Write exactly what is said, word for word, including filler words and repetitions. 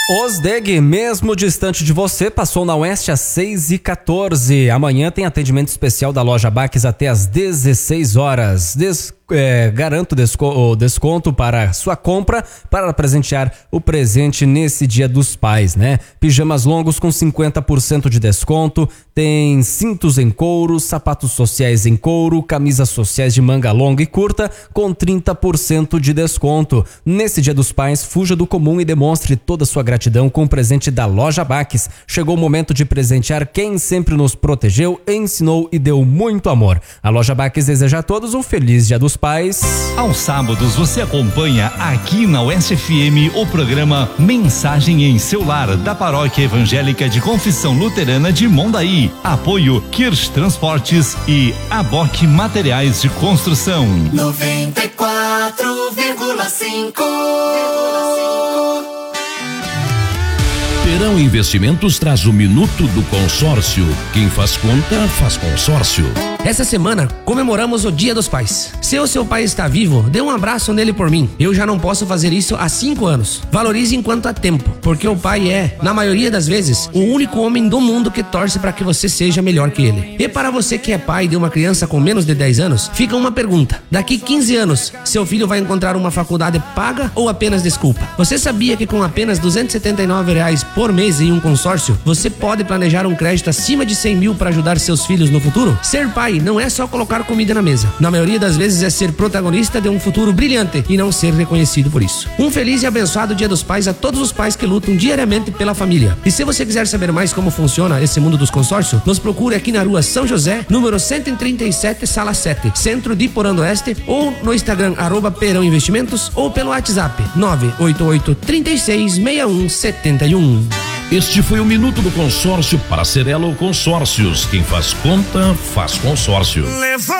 Osdeg, mesmo distante de você, passou na Oeste às seis e quatorze. Amanhã tem atendimento especial da loja Baques até às dezesseis horas. Des, é, garanto desco, o desconto para sua compra para presentear o presente nesse Dia dos Pais, né? Pijamas longos com cinquenta por cento de desconto, tem cintos em couro, sapatos sociais em couro, camisas sociais de manga longa e curta com trinta por cento de desconto. Nesse Dia dos Pais, fuja do comum e demonstre toda a sua gratidão com o presente da loja Baques. Chegou o momento de presentear quem sempre nos protegeu, ensinou e deu muito amor. A loja Baques deseja a todos um feliz Dia dos Pais. Aos sábados você acompanha aqui na Oeste F M o programa Mensagem em Seu Lar, da Paróquia Evangélica de Confissão Luterana de Mondaí. Apoio Kirsch Transportes e Aboque Materiais de Construção. noventa e quatro vírgula cinco. Perão Investimentos traz o Minuto do Consórcio. Quem faz conta, faz consórcio. Essa semana comemoramos o Dia dos Pais. Se o seu pai está vivo, dê um abraço nele por mim. Eu já não posso fazer isso há cinco anos. Valorize enquanto há tempo, porque o pai é, na maioria das vezes, o único homem do mundo que torce para que você seja melhor que ele. E para você que é pai de uma criança com menos de dez anos, fica uma pergunta. Daqui quinze anos, seu filho vai encontrar uma faculdade paga ou apenas desculpa? Você sabia que com apenas duzentos e setenta e nove reais por mês em um consórcio, você pode planejar um crédito acima de cem mil para ajudar seus filhos no futuro? Ser pai não é só colocar comida na mesa. Na maioria das vezes é ser protagonista de um futuro brilhante e não ser reconhecido por isso. Um feliz e abençoado Dia dos Pais a todos os pais que lutam diariamente pela família. E se você quiser saber mais como funciona esse mundo dos consórcios, nos procure aqui na rua São José, número cento e trinta e sete, sala sete, centro de Porã do Oeste, ou no Instagram, arroba Perão Investimentos, ou pelo WhatsApp, nove oito oito, três seis, seis um sete um. Este foi o Minuto do Consórcio para Cerelo Consórcios. Quem faz conta, faz consórcio. Levou!